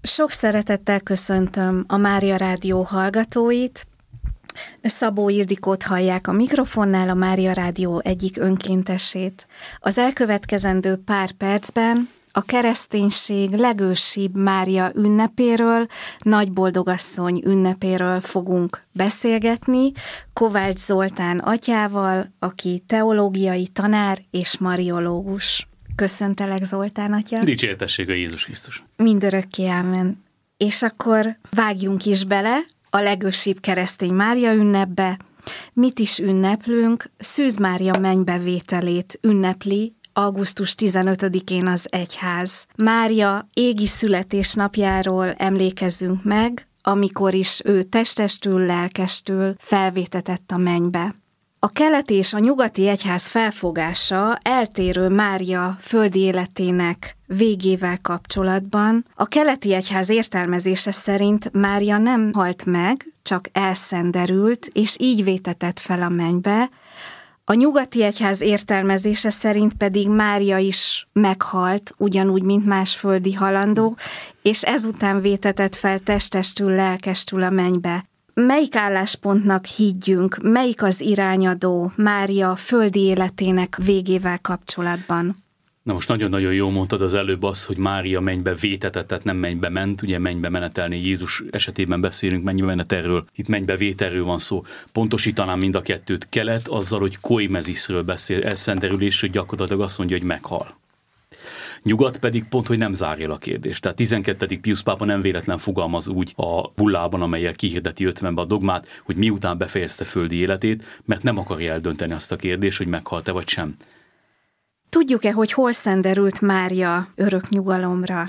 Sok szeretettel köszöntöm a Mária Rádió hallgatóit. Szabó Ildikót hallják a mikrofonnál, a Mária Rádió egyik önkéntesét. Az elkövetkezendő pár percben a kereszténység legősibb Mária ünnepéről, Nagyboldogasszony ünnepéről fogunk beszélgetni Kovács Zoltán atyával, aki teológiai tanár és mariológus. Köszöntelek, Zoltán atya. Dicsértessége Jézus Krisztus. Mindörökké ámen. És akkor vágjunk is bele a legősibb keresztény Mária ünnepbe. Mit is ünneplünk? Szűz Mária mennybevételét ünnepli augusztus 15-én az egyház. Mária égi születésnapjáról emlékezzünk meg, amikor is ő testestül, lelkestül felvétetett a mennybe. A keleti és a nyugati egyház felfogása eltérő Mária földi életének végével kapcsolatban. A keleti egyház értelmezése szerint Mária nem halt meg, csak elszenderült, és így vétetett fel a mennybe. A nyugati egyház értelmezése szerint pedig Mária is meghalt, ugyanúgy, mint más földi halandók, és ezután vétetett fel testestül, lelkestül a mennybe. Melyik álláspontnak higgyünk, melyik az irányadó Mária földi életének végével kapcsolatban? Na most nagyon-nagyon jól mondtad az előbb azt, hogy Mária mennybe vétetett, tehát nem mennybe ment, ugye mennybe menetelni, Jézus esetében beszélünk mennybe menetelről, itt mennybe vételről van szó. Pontosítanám mind a kettőt, kelet azzal, hogy koimezisről beszél, elszenderülésről gyakorlatilag azt mondja, hogy meghal. Nyugat pedig pont, hogy nem zárja a kérdést. Tehát 12. Piusz pápa nem véletlen fogalmaz úgy a bullában, amellyel kihirdeti 50-ben a dogmát, hogy miután befejezte földi életét, mert nem akarja eldönteni azt a kérdést, hogy meghalt-e vagy sem. Tudjuk-e, hogy hol szenderült Mária örök nyugalomra?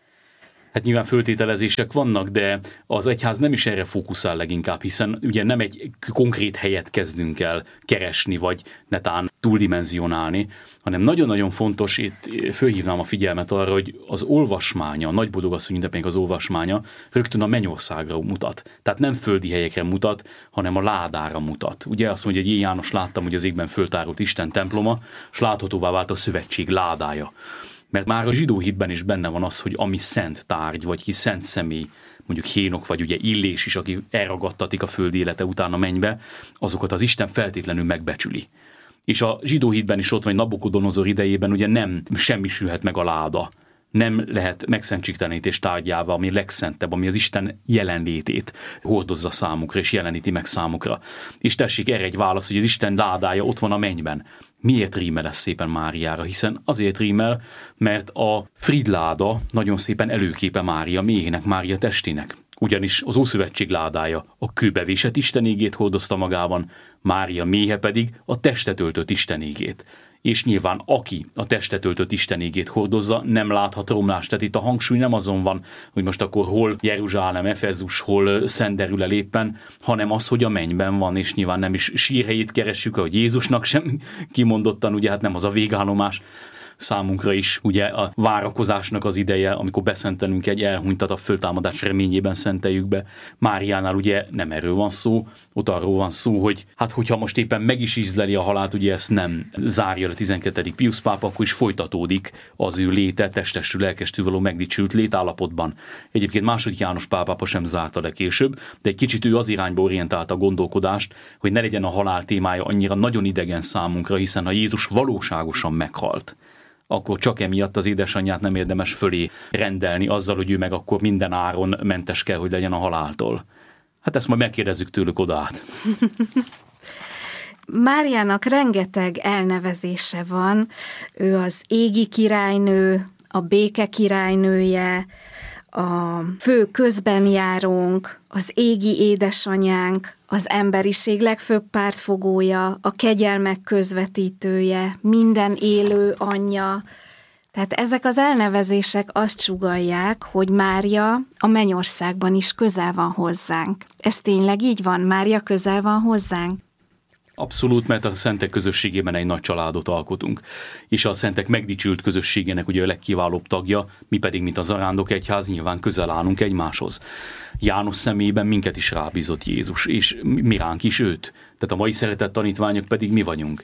Hát nyilván föltételezések vannak, de az egyház nem is erre fókuszál leginkább, hiszen ugye nem egy konkrét helyet kezdünk el keresni, vagy netán túldimenzionálni, hanem nagyon-nagyon fontos, itt fölhívnám a figyelmet arra, hogy az olvasmánya, a Nagyboldogasszony ünnepének az olvasmánya rögtön a mennyországra mutat. Tehát nem földi helyekre mutat, hanem a ládára mutat. Ugye azt mondja, hogy én János láttam, hogy az égben föltárult Isten temploma, és láthatóvá vált a szövetség ládája. Mert már a zsidó hitben is benne van az, hogy ami szent tárgy, vagy ki szent személy, mondjuk Hénok, vagy ugye Illés is, aki elragadtatik a földi élete után a mennybe, azokat az Isten feltétlenül megbecsüli. És a zsidó hitben is ott van, hogy Nabukodonozor idejében ugye nem semmisülhet meg a láda. Nem lehet megszentségtelenítés tárgyává, ami legszentebb, ami az Isten jelenlétét hordozza számukra, és jeleníti meg számukra. És tessék erre egy válasz, hogy az Isten ládája ott van a mennyben. Miért rímel ez szépen Máriára? Hiszen azért rímel, mert a Fridláda nagyon szépen előképe Mária méhének, Mária testének. Ugyanis az Ószövetség ládája a kőbevésett istenégét hordozta magában, Mária méhe pedig a testet öltött istenégét. És nyilván aki a testet öltött istenégét hordozza, nem láthat romlást. Tehát itt a hangsúly nem azon van, hogy most akkor hol Jeruzsálem, Efezus, hol szenderül el éppen, hanem az, hogy a mennyben van, és nyilván nem is sírhelyét keressük, ahogy Jézusnak sem kimondottan, ugye hát nem az a végállomás, számunkra is ugye a várakozásnak az ideje, amikor beszentelünk egy elhunytat, a föltámadás reményében szenteljük be. Máriánál ugye nem erről van szó, ott arról van szó, hogy hát hogyha most éppen meg is ízleli a halált, ugye ezt nem zárja a 12. Piusz pápa, akkor is folytatódik az ő léte, testestül, lelkestül való megdicsült létállapotban. Egyébként II. János Pál pápa sem zárta le később, de egy kicsit ő az irányba orientálta a gondolkodást, hogy ne legyen a halál témája annyira nagyon idegen számunkra, hiszen ha Jézus valóságosan meghalt, akkor csak emiatt az édesanyját nem érdemes fölé rendelni azzal, hogy ő meg akkor minden áron mentes kell, hogy legyen a haláltól. Hát ezt majd megkérdezzük tőlük oda át. Máriának rengeteg elnevezése van. Ő az égi királynő, a béke királynője, a fő közbenjárónk, az égi édesanyánk, az emberiség legfőbb pártfogója, a kegyelmek közvetítője, minden élő anyja. Tehát ezek az elnevezések azt sugallják, hogy Mária a mennyországban is közel van hozzánk. Ez tényleg így van? Mária közel van hozzánk? Abszolút, mert a szentek közösségében egy nagy családot alkotunk. És a szentek megdicsült közösségének ugye a legkiválóbb tagja, mi pedig, mint a zarándok egyház, nyilván közel állunk egymáshoz. János személyében minket is rábízott Jézus, és mi ránk is őt. Tehát a mai szeretett tanítványok pedig mi vagyunk.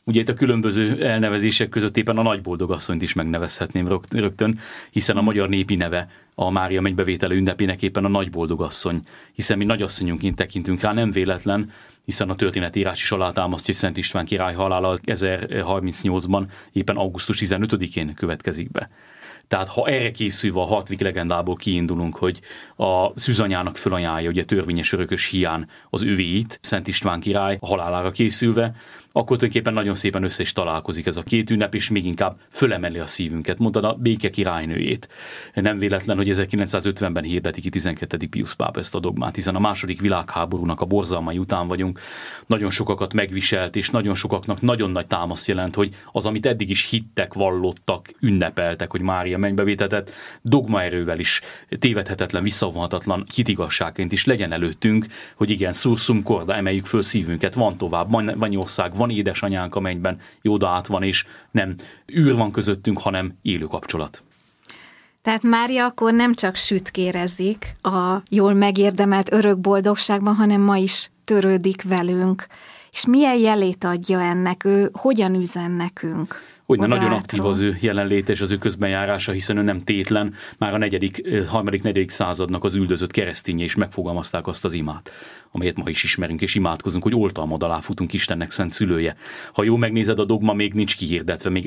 Ugye itt a különböző elnevezések között éppen a nagyboldogasszonyt is megnevezhetném rögtön, hiszen a magyar népi neve a Mária mennybevétele ünnepének éppen a nagyboldogasszony, hiszen mi nagyasszonyunként tekintünk rá, nem véletlen, hiszen a történetírás is alátámasztja, hogy Szent István király halála 1038-ban éppen augusztus 15-én következik be. Tehát ha erre készülve a Hartwig legendából kiindulunk, hogy a szűzanyának fölajánlja ugye törvényes örökös hián az övéit, Szent István király a halálára készülve, akkor tulajdonképpen nagyon szépen össze is találkozik ez a két ünnep, és még inkább fölemeli a szívünket. Mondtad a béke királynőjét. Nem véletlen, hogy 1950-ben hirdeti ki 12. Piusz pápa ezt a dogmát, hiszen a második világháborúnak a borzalmai után vagyunk. Nagyon sokakat megviselt, és nagyon sokaknak nagyon nagy támasz jelent, hogy az, amit eddig is hittek, vallottak, ünnepeltek, hogy Mária mennybevételtet, dogmaerővel is tévedhetetlen, visszavonhatatlan hitigasságként is legyen előttünk, hogy igen, sursum corda, emeljük föl szívünket, van tovább, van ország, van édesanyánk a mennyben, Jóda át van, és nem űr van közöttünk, hanem élő kapcsolat. Tehát Mária akkor nem csak sütkérezik a jól megérdemelt örök boldogságban, hanem ma is törődik velünk. És milyen jelét adja ennek? Ő hogyan üzen nekünk? Hogyne nagyon aktív az ő jelenléte és az ő közbenjárása, hiszen ő nem tétlen, már a harmadik-negyedik századnak az üldözött kereszténye is megfogalmazták azt az imát, amelyet ma is ismerünk és imádkozunk, hogy oltalmad alá futunk Istennek szent szülője. Ha jól megnézed, a dogma még nincs kihirdetve, még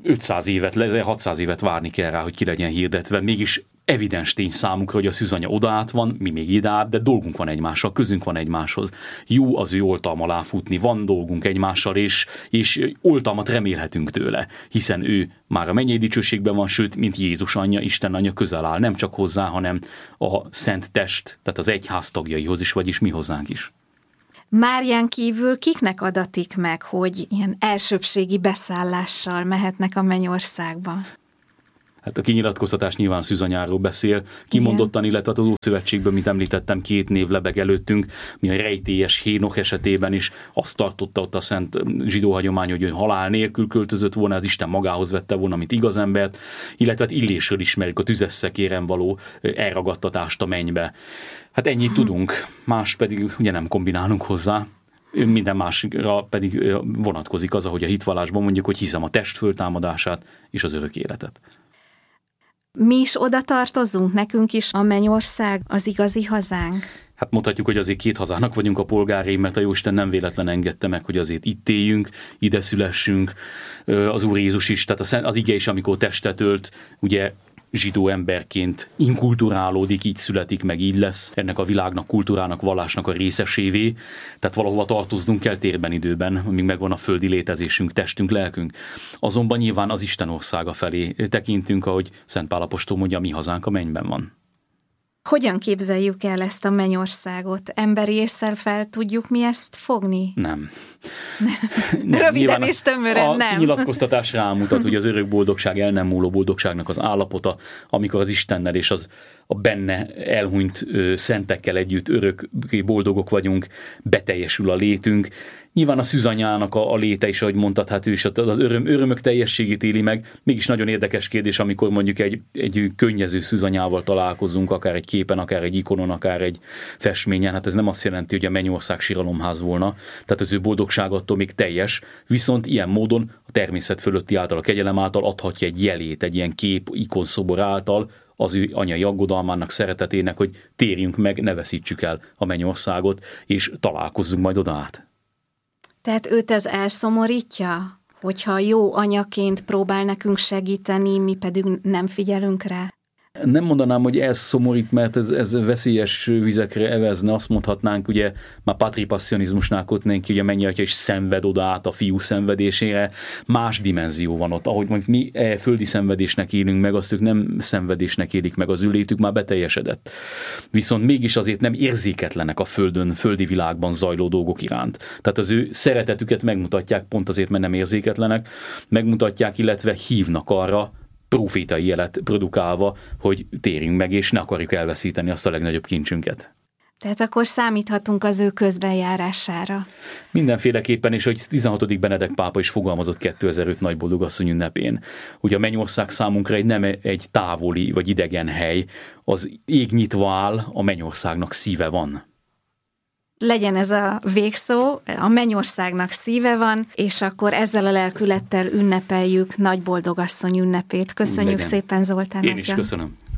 1600 évet várni kell rá, hogy ki legyen hirdetve, mégis evidens tény számukra, hogy a szűzanya odaát van, mi még ide át, de dolgunk van egymással, közünk van egymáshoz. Jó az ő oltalma alá futni, van dolgunk egymással, és oltalmat remélhetünk tőle, hiszen ő már a mennyei dicsőségben van, sőt, mint Jézus anyja, Isten anyja közel áll, nem csak hozzá, hanem a szent test, tehát az egyház tagjaihoz is, vagyis mi hozzánk is. Márián kívül kiknek adatik meg, hogy ilyen elsőbbségi beszállással mehetnek a mennyországba? Hát a kinyilatkoztatás nyilván szűzanyáról beszél, kimondottan, illetve az Ószövetségben, mint említettem, 2 név lebeg előttünk, mi a rejtélyes Hénok esetében is azt tartotta ott a szent zsidó hagyomány, hogy ő halál nélkül költözött volna, az Isten magához vette volna, mint igaz embert, illetve Illésről ismerjük a tüzes szekéren való elragadtatást a mennybe. Hát ennyit tudunk, más pedig ugye nem kombinálunk hozzá. Minden másra pedig vonatkozik az, ahogy a hitvallásban mondjuk, hogy hiszem a test föltámadását és az örök életet. Mi is oda tartozunk, nekünk is a mennyország az igazi hazánk? Hát mondhatjuk, hogy azért 2 hazának vagyunk a polgárai, mert a Jóisten nem véletlen engedte meg, hogy azért itt éljünk, ide szülessünk. Az Úr Jézus is, tehát az ige is, amikor testet ölt, ugye zsidó emberként inkulturálódik, így születik, meg így lesz ennek a világnak, kultúrának, vallásnak a részesévé. Tehát valahova tartoznunk kell térben, időben, amíg megvan a földi létezésünk, testünk, lelkünk. Azonban nyilván az Isten országa felé tekintünk, ahogy Szent Pál apostol mondja, mi hazánk a mennyben van. Hogyan képzeljük el ezt a mennyországot? Emberi ésszel fel tudjuk mi ezt fogni? Nem. Röviden és tömören nem. A kinyilatkoztatás rámutat, hogy az örök boldogság, el nem múló boldogságnak az állapota, amikor az Istennel és a benne elhunyt szentekkel együtt örökké boldogok vagyunk, beteljesül a létünk. Nyilván a szűzanyának a léte is, ahogy mondtad, hát ő is az örömök teljességét éli meg. Mégis nagyon érdekes kérdés, amikor mondjuk egy könnyező szűzanyával találkozunk, akár egy képen, akár egy ikonon, akár egy festményen. Hát ez nem azt jelenti, hogy a mennyország síralomház volna. Tehát az ő boldogság attól még teljes. Viszont ilyen módon a természet fölötti által, a kegyelem által adhatja egy jelét, egy ilyen kép, ikonszobor által, az ő anyai aggodalmának, szeretetének, hogy térjünk meg, ne veszítsük el a mennyországot, és találkozzunk majd oda át. Tehát őt ez elszomorítja, hogyha jó anyaként próbál nekünk segíteni, mi pedig nem figyelünk rá? Nem mondanám, hogy ez szomorít, mert ez veszélyes vizekre evezne, azt mondhatnánk, ugye már patripasszionizmusnál kötnénk ki, hogy a mennyatya is szenved oda át a fiú szenvedésére, más dimenzió van ott. Ahogy mondjuk mi földi szenvedésnek élünk meg, azt ők nem szenvedésnek élik meg, az ő létük már beteljesedett. Viszont mégis azért nem érzéketlenek a földi világban zajló dolgok iránt. Tehát az ő szeretetüket megmutatják, pont azért, mert nem érzéketlenek, megmutatják, illetve hívnak arra, profétai jelet produkálva, hogy térjünk meg, és ne akarjuk elveszíteni azt a legnagyobb kincsünket. Tehát akkor számíthatunk az ő közbenjárására. Mindenféleképpen, és hogy 16. Benedek pápa is fogalmazott 2005 nagyboldogasszony ünnepén. Ugye a mennyország számunkra nem egy távoli vagy idegen hely, az ég nyitva áll, a mennyországnak szíve van. legyen ez a végszó, a Mennyországnak szíve van, és akkor ezzel a lelkülettel ünnepeljük Nagy Boldogasszony ünnepét. Köszönjük szépen, Zoltán Én is köszönöm.